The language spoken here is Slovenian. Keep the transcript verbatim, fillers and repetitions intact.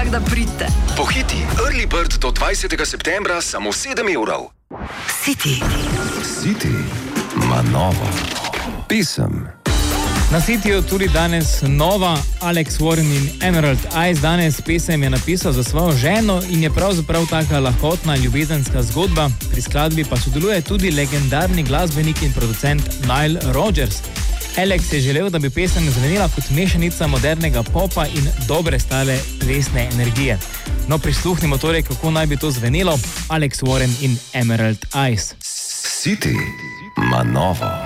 tako da pridite. Pohiti, Early Bird do dvajsetega septembra samo sedem evrov. City. City ima novo pesem. Na Cityju tudi danes nova Alex Warren in Emerald Eyes. Danes pesem je napisal za svojo ženo in je pravzaprav taka lahkotna ljubezenska zgodba. Pri skladbi pa sodeluje tudi legendarni glasbenik in producent Nile Rodgers. Alex je želel, da bi pesem zvenela kot mešanica modernega popa in dobre stare plesne energije. No, prisluhnimo torej, kako naj bi to zvenelo. Alex Warren in Emerald Eyes. City ima novo.